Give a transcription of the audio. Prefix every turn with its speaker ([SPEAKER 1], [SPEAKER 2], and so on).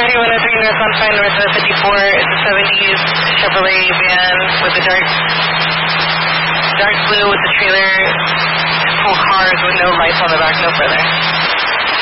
[SPEAKER 1] Coyote 103 North on Fine North 54. It's a 70s Chevrolet van with a dark blue with the trailer, full cars with no lights on the back, no further.